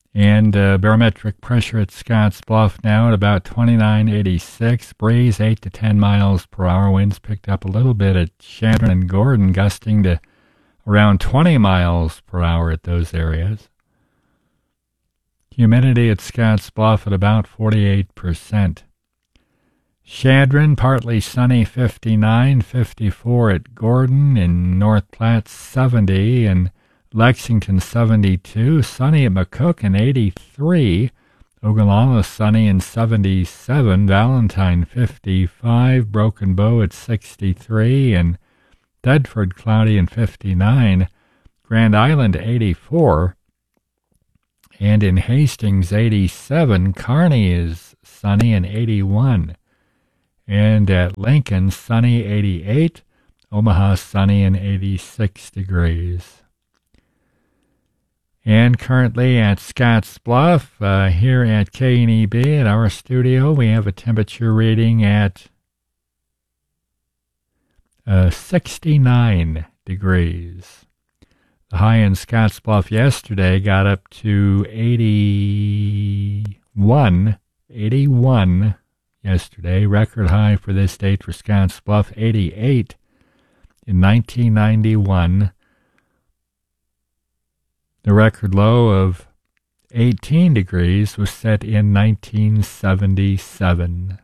And uh, barometric pressure at Scotts Bluff now at about twenty-nine eighty-six. Breeze eight to ten miles per hour. Winds picked up a little bit at Chadron and Gordon, gusting to around twenty miles per hour at those areas. Humidity at Scotts Bluff at about forty-eight percent. Chadron, partly sunny, fifty-nine, fifty-four at Gordon, in North Platte, seventy, and Lexington, seventy-two, sunny at McCook, and eighty-three, Ogallala, sunny, and seventy-seven, Valentine, fifty-five, Broken Bow at sixty-three, and Thedford, cloudy, and fifty-nine, Grand Island, eighty-four, and in Hastings, eighty-seven, Kearney is sunny, and eighty-one. And at Lincoln, sunny, eighty-eight. Omaha, sunny, and eighty-six degrees. And currently at Scotts Bluff, uh, here at K N E B, at our studio, we have a temperature reading at uh, sixty-nine degrees. The high in Scotts Bluff yesterday got up to eighty-one. eighty-one. Yesterday, record high for this date for Scotts Bluff, eighty-eight in nineteen ninety-one. The record low of eighteen degrees was set in nineteen seventy-seven.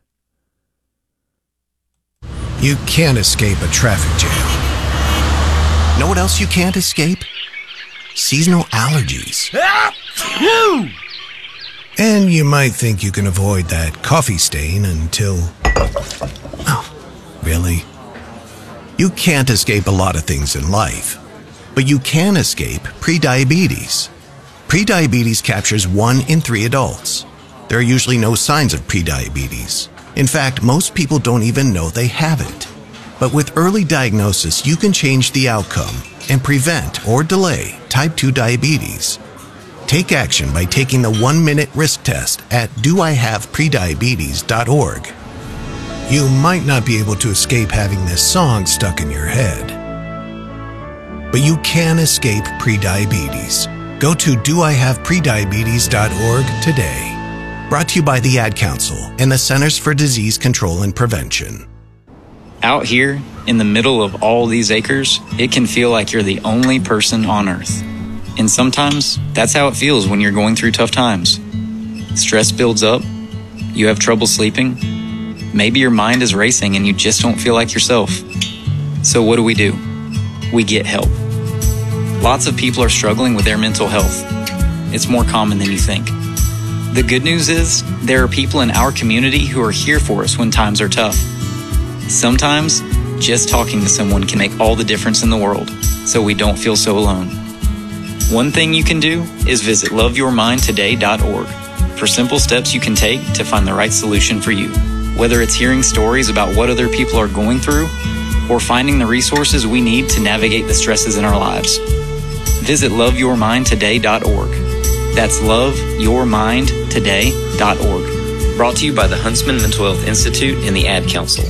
You can't escape a traffic jam. Know what else you can't escape? Seasonal allergies. And you might think you can avoid that coffee stain until... Oh, really? You can't escape a lot of things in life, but you can escape prediabetes. Prediabetes captures one in three adults. There are usually no signs of prediabetes. In fact, most people don't even know they have it. But with early diagnosis, you can change the outcome and prevent or delay type two diabetes. Take action by taking the one-minute risk test at do I have prediabetes dot org. You might not be able to escape having this song stuck in your head, but you can escape prediabetes. Go to do I have prediabetes dot org today. Brought to you by the Ad Council and the Centers for Disease Control and Prevention.
Out here, in the middle of all these acres, it can feel like you're the only person on Earth. And sometimes, that's how it feels when you're going through tough times. Stress builds up, you have trouble sleeping, maybe your mind is racing and you just don't feel like yourself. So what do we do? We get help. Lots of people are struggling with their mental health. It's more common than you think. The good news is, there are people in our community who are here for us when times are tough. Sometimes, just talking to someone can make all the difference in the world, so we don't feel so alone. One thing you can do is visit love your mind today dot org for simple steps you can take to find the right solution for you. Whether it's hearing stories about what other people are going through or finding the resources we need to navigate the stresses in our lives. Visit love your mind today dot org. That's love your mind today dot org. Brought to you by the Huntsman Mental Health Institute and the Ad Council.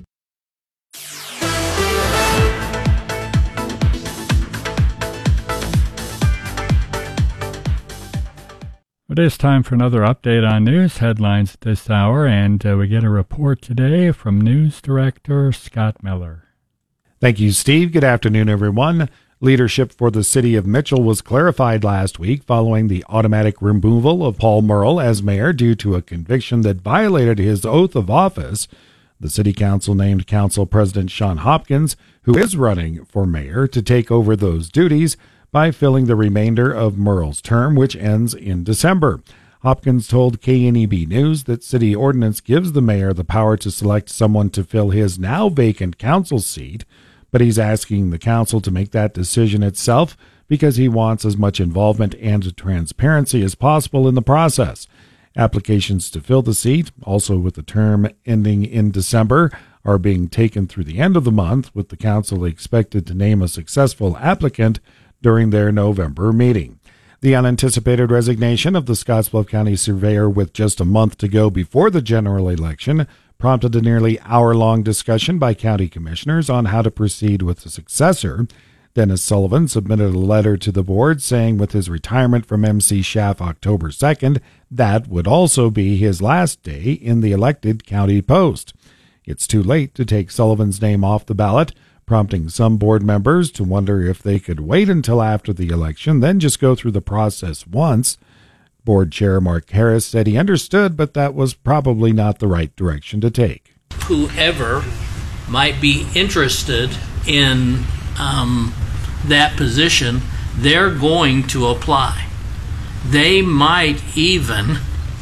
It is time for another update on news headlines at this hour, and uh, we get a report today from News Director Scott Miller.
Thank you, Steve. Good afternoon, everyone. Leadership for the city of Mitchell was clarified last week following the automatic removal of Paul Murrell as mayor due to a conviction that violated his oath of office. The city council named Council President Sean Hopkins, who is running for mayor, to take over those duties by filling the remainder of Murrell's term, which ends in December. Hopkins told K N E B News that city ordinance gives the mayor the power to select someone to fill his now vacant council seat, but he's asking the council to make that decision itself because he wants as much involvement and transparency as possible in the process. Applications to fill the seat, also with the term ending in December, are being taken through the end of the month, with the council expected to name a successful applicant during their November meeting. The unanticipated resignation of the Scottsbluff County Surveyor with just a month to go before the general election prompted a nearly hour-long discussion by county commissioners on how to proceed with the successor. Dennis Sullivan submitted a letter to the board saying with his retirement from M C Schaff October second, that would also be his last day in the elected county post. It's too late to take Sullivan's name off the ballot, prompting some board members to wonder if they could wait until after the election, then just go through the process once. Board Chair Mark Harris said he understood, but that was probably not the right direction to take.
Whoever might be interested in um, that position, they're going to apply. They might even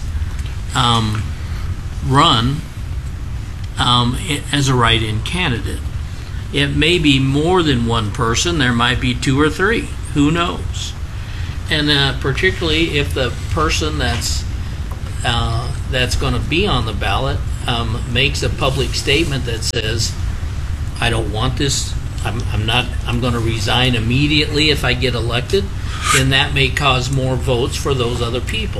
um, run um, as a write-in candidate. It may be more than one person. There might be two or three. Who knows? And uh, particularly if the person that's uh, that's going to be on the ballot um, makes a public statement that says, "I don't want this. I'm, I'm not. I'm going to resign immediately if I get elected," then that may cause more votes for those other people.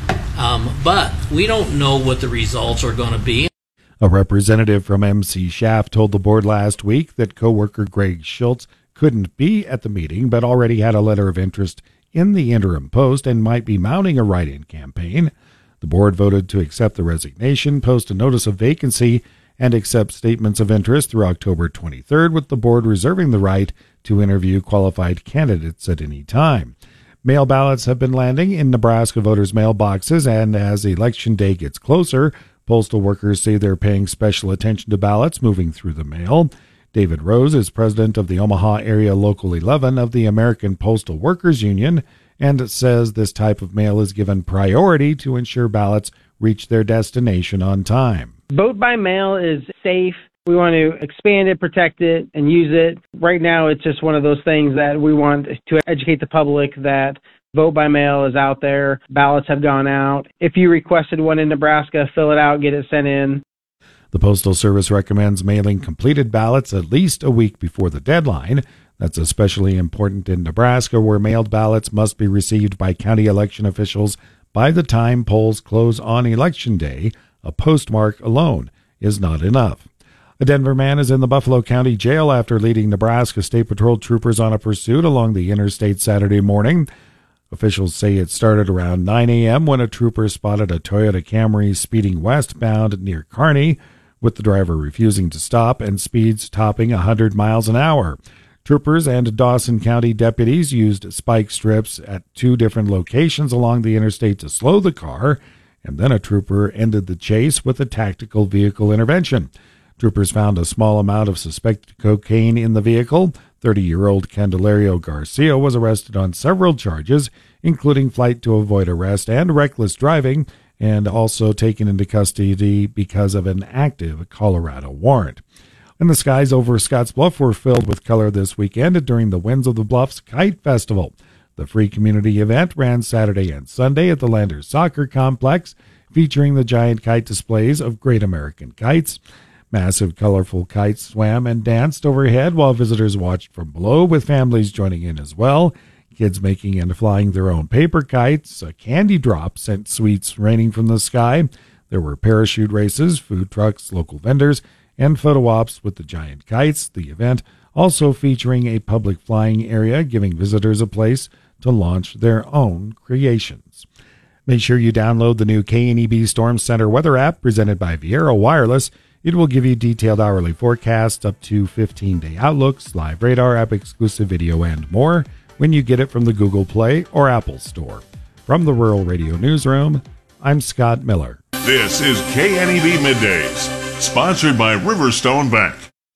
Um, but we don't know what the results are going to be.
A representative from M C Schaff told the board last week that co-worker Greg Schultz couldn't be at the meeting, but already had a letter of interest in the interim post and might be mounting a write-in campaign. The board voted to accept the resignation, post a notice of vacancy, and accept statements of interest through October twenty-third, with the board reserving the right to interview qualified candidates at any time. Mail ballots have been landing in Nebraska voters' mailboxes, and as election day gets closer, postal workers say they're paying special attention to ballots moving through the mail. David Rose is president of the Omaha Area Local eleven of the American Postal Workers Union and says this type of mail is given priority to ensure ballots reach their destination on time.
Vote by mail is safe. We want to expand it, protect it, and use it. Right now, it's just one of those things that we want to educate the public that vote by mail is out there. Ballots have gone out. If you requested one in Nebraska, fill it out, get it sent in.
The Postal Service recommends mailing completed ballots at least a week before the deadline. That's especially important in Nebraska, where mailed ballots must be received by county election officials by the time polls close on Election Day. A postmark alone is not enough. A Denver man is in the Buffalo County Jail after leading Nebraska State Patrol troopers on a pursuit along the interstate Saturday morning. Officials say it started around nine a.m. when a trooper spotted a Toyota Camry speeding westbound near Kearney, with the driver refusing to stop and speeds topping one hundred miles an hour. Troopers and Dawson County deputies used spike strips at two different locations along the interstate to slow the car, and then a trooper ended the chase with a tactical vehicle intervention. Troopers found a small amount of suspected cocaine in the vehicle. thirty-year-old Candelario Garcia was arrested on several charges, including flight to avoid arrest and reckless driving, and also taken into custody because of an active Colorado warrant. And the skies over Scottsbluff were filled with color this weekend during the Winds of the Bluffs Kite Festival. The free community event ran Saturday and Sunday at the Landers Soccer Complex, featuring the giant kite displays of Great American Kites. Massive, colorful kites swam and danced overhead while visitors watched from below, with families joining in as well. Kids making and flying their own paper kites. A candy drop sent sweets raining from the sky. There were parachute races, food trucks, local vendors, and photo ops with the giant kites. The event also featuring a public flying area, giving visitors a place to launch their own creations. Make sure you download the new K N E B Storm Center weather app presented by Viera Wireless. It will give you detailed hourly forecasts, up to fifteen-day outlooks, live radar, app-exclusive video, and more when you get it from the Google Play or Apple Store. From the Rural Radio Newsroom, I'm Scott Miller.
This is K N E B Middays, sponsored by Riverstone Bank.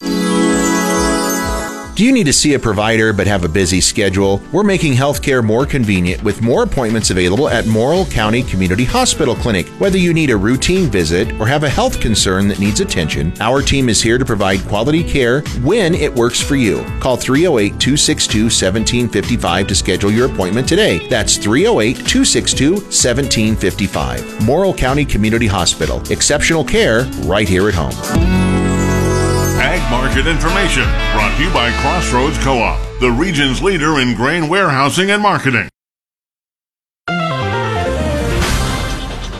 Do you need to see a provider but have a busy schedule? We're making healthcare more convenient with more appointments available at Morrill County Community Hospital Clinic. Whether you need a routine visit or have a health concern that needs attention, our team is here to provide quality care when it works for you. Call three oh eight, two six two, one seven five five to schedule your appointment today. That's three oh eight, two six two, one seven five five. Morrill County Community Hospital. Exceptional care right here at home.
Ag Market Information, brought to you by Crossroads Co-op, the region's leader in grain warehousing and marketing.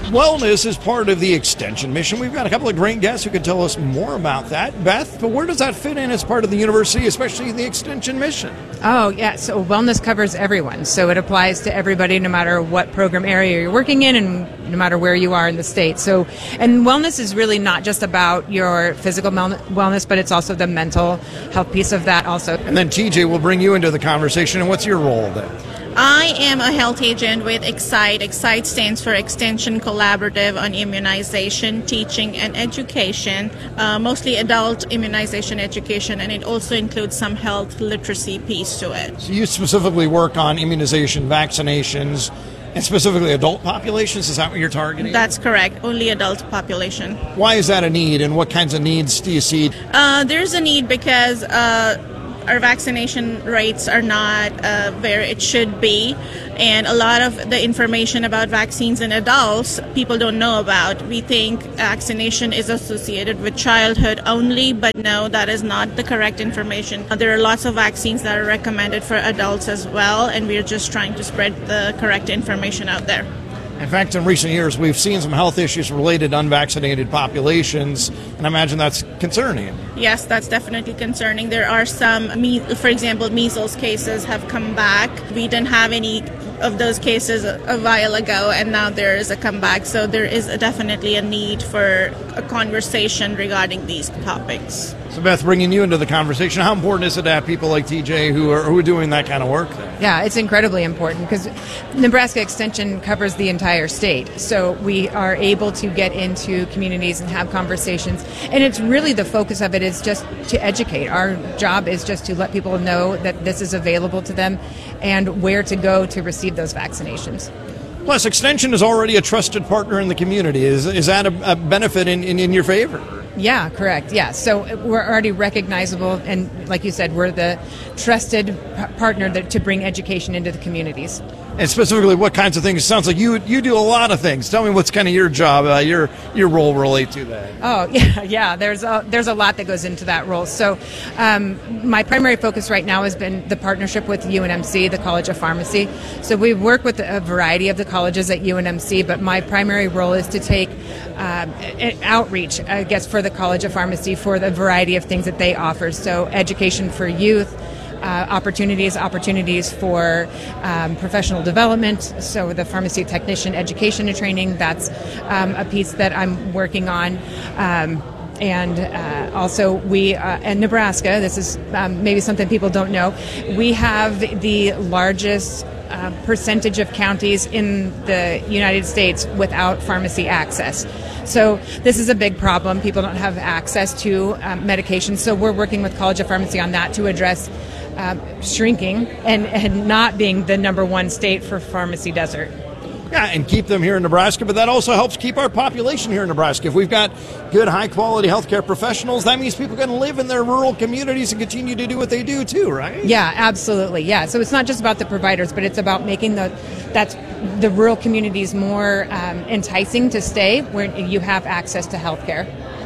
Wellness is part of the Extension mission. We've got a couple of great guests who can tell us more about that. Beth, but where does that fit in as part of the university, especially the Extension mission?
Oh, yeah. So wellness covers everyone. So it applies to everybody no matter what program area you're working in and no matter where you are in the state. So, and wellness is really not just about your physical wellness, but it's also the mental health piece of that also.
And then T J will bring you into the conversation. And what's your role there?
I am a health agent with EXCITE. EXCITE stands for Extension Collaborative on Immunization, Teaching, and Education, uh, mostly adult immunization education, and it also includes some health literacy piece to it.
So you specifically work on immunization, vaccinations, and specifically adult populations? Is that what you're targeting?
That's correct. Only adult population.
Why is that a need, and what kinds of needs do you see?
Uh, there's a need because uh, our vaccination rates are not uh, where it should be, and a lot of the information about vaccines in adults people don't know about. We think vaccination is associated with childhood only, but no, that is not the correct information. There are lots of vaccines that are recommended for adults as well, and we're just trying to spread the correct information out there.
In fact, in recent years, we've seen some health issues related to unvaccinated populations, and I imagine that's concerning.
Yes, that's definitely concerning. There are some, for example, measles cases have come back. We didn't have any of those cases a while ago, and now there is a comeback. So there is a definitely a need for a conversation regarding these topics.
So Beth, bringing you into the conversation, how important is it to have people like T J who are, who are doing that kind of work there?
Yeah, it's incredibly important because Nebraska Extension covers the entire state. So we are able to get into communities and have conversations. And it's really the focus of it is just to educate. Our job is just to let people know that this is available to them and where to go to receive those vaccinations.
Plus, Extension is already a trusted partner in the community. Is, is that a, a benefit in, in, in your favor?
Yeah, correct. Yeah. So we're already recognizable. And like you said, we're the trusted p- partner that, to bring education into the communities.
And specifically, what kinds of things? It sounds like you you do a lot of things. Tell me what's kind of your job, uh, your your role relate to that.
Oh, yeah, yeah. There's a, there's a lot that goes into that role. So um, my primary focus right now has been the partnership with U N M C, the College of Pharmacy. So we work with a variety of the colleges at U N M C, but my primary role is to take um, outreach, I guess, for the College of Pharmacy for the variety of things that they offer. So education for youth, Uh, opportunities, opportunities for um, professional development. So the pharmacy technician education and training, that's um, a piece that I'm working on. Um, and uh, also we, uh, in Nebraska, this is um, maybe something people don't know, we have the largest uh, percentage of counties in the United States without pharmacy access. So this is a big problem. People don't have access to um, medication. So we're working with College of Pharmacy on that to address Uh, shrinking and, and not being the number one state for pharmacy desert.
Yeah, and keep them here in Nebraska, but that also helps keep our population here in Nebraska. If we've got good, high-quality healthcare professionals, that means people can live in their rural communities and continue to do what they do too, right?
Yeah, absolutely. Yeah, so it's not just about the providers, but it's about making the that's the rural communities more um, enticing to stay where you have access to healthcare.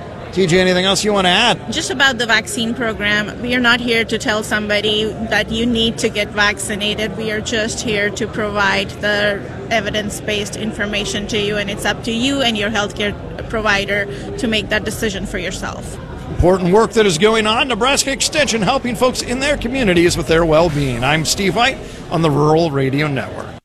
T J, anything else you want to add?
Just about the vaccine program, we are not here to tell somebody that you need to get vaccinated. We are just here to provide the evidence-based information to you, and it's up to you and your healthcare provider to make that decision for yourself.
Important work that is going on. Nebraska Extension helping folks in their communities with their well-being. I'm Steve White on the Rural Radio Network.